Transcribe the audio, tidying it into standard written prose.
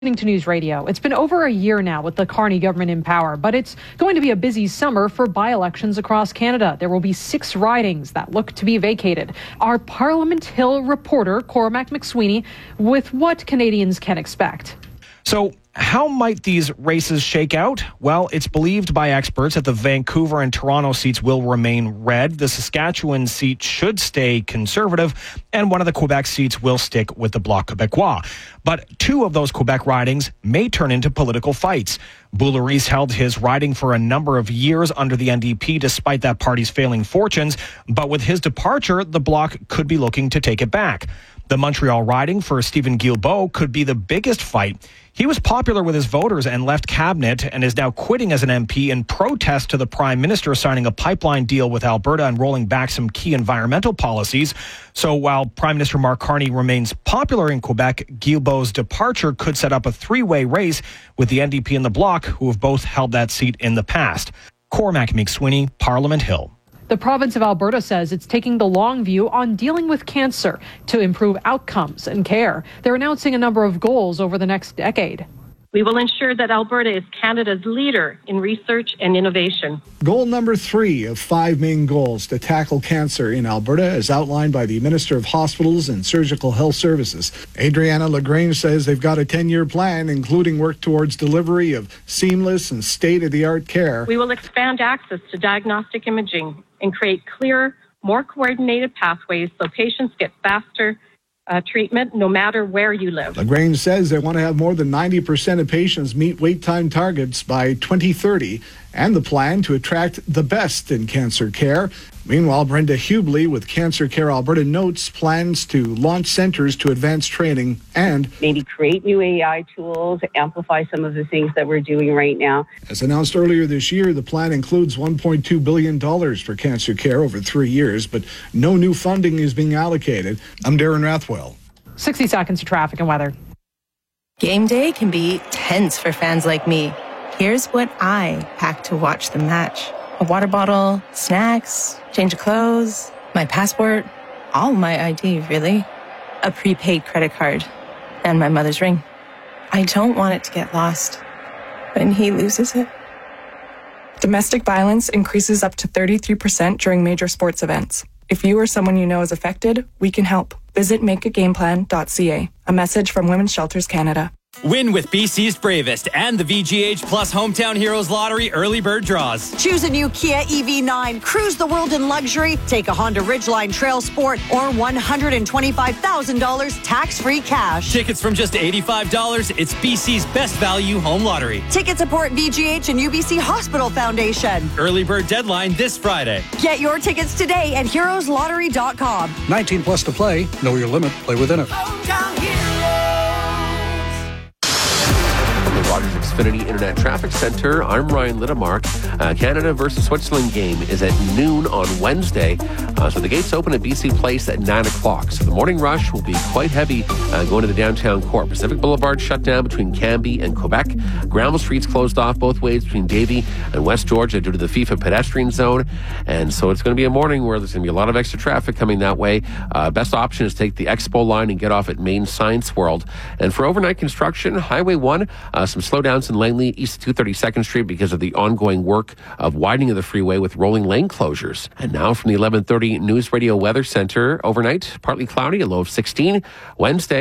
To News Radio. It's been over a year now with the Carney government in power, but it's going to be a busy summer for by-elections across Canada. There will be 6 ridings that look to be vacated. Our Parliament Hill reporter, Cormac McSweeney, with what Canadians can expect. So, how might these races shake out? Well, it's believed by experts that the Vancouver and Toronto seats will remain red. The Saskatchewan seat should stay conservative, and one of the Quebec seats will stick with the Bloc Québécois. But 2 of those Quebec ridings may turn into political fights. Boularice held his riding for a number of years under the NDP despite that party's failing fortunes, but with his departure, the Bloc could be looking to take it back. The Montreal riding for Stephen Guilbeault could be the biggest fight. He was popular with his voters and left cabinet and is now quitting as an MP in protest to the Prime Minister signing a pipeline deal with Alberta and rolling back some key environmental policies. So while Prime Minister Mark Carney remains popular in Quebec, Guilbeault's departure could set up a 3-way race with the NDP and the Bloc, who have both held that seat in the past. Cormac McSweeney, Parliament Hill. The province of Alberta says it's taking the long view on dealing with cancer to improve outcomes and care. They're announcing a number of goals over the next decade. We will ensure that Alberta is Canada's leader in research and innovation. Goal number 3 of 5 main goals to tackle cancer in Alberta is outlined by the Minister of Hospitals and Surgical Health Services. Adriana LaGrange says they've got a 10-year plan, including work towards delivery of seamless and state-of-the-art care. We will expand access to diagnostic imaging and create clearer, more coordinated pathways so patients get faster treatment no matter where you live. LaGrange says they want to have more than 90% of patients meet wait time targets by 2030 and the plan to attract the best in cancer care. Meanwhile, Brenda Hubley with Cancer Care Alberta notes plans to launch centres to advance training and maybe create new AI tools, amplify some of the things that we're doing right now. As announced earlier this year, the plan includes $1.2 billion for cancer care over 3 years, but no new funding is being allocated. I'm Darren Rathwell. 60 seconds to traffic and weather. Game day can be tense for fans like me. Here's what I packed to watch the match. A water bottle, snacks, change of clothes, my passport, all my ID, really. A prepaid credit card, and my mother's ring. I don't want it to get lost when he loses it. Domestic violence increases up to 33% during major sports events. If you or someone you know is affected, we can help. Visit makeagameplan.ca. A message from Women's Shelters Canada. Win with BC's Bravest and the VGH Plus Hometown Heroes Lottery early bird draws. Choose a new Kia EV9, cruise the world in luxury, take a Honda Ridgeline Trail Sport, or $125,000 tax-free cash. Tickets from just $85. It's BC's best value home lottery. Tickets support VGH and UBC Hospital Foundation. Early bird deadline this Friday. Get your tickets today at heroeslottery.com. 19 plus to play. Know your limit. Play within it. Hometown Heroes. Rogers Xfinity Internet Traffic Center. I'm Ryan Littamark. Canada versus Switzerland game is at noon on Wednesday. So the gates open at BC Place at 9 o'clock. So the morning rush will be quite heavy going to the downtown core. Pacific Boulevard shut down between Cambie and Quebec. Granville Street's closed off both ways between Davie and West Georgia due to the FIFA pedestrian zone. And so it's going to be a morning where there's going to be a lot of extra traffic coming that way. Best option is take the Expo line and get off at Main Science World. And for overnight construction, Highway 1, some slowdowns in Langley east of 232nd Street because of the ongoing work of widening of the freeway with rolling lane closures. And now from the 11:30 News Radio Weather Center, overnight, partly cloudy, a low of 16. Wednesday,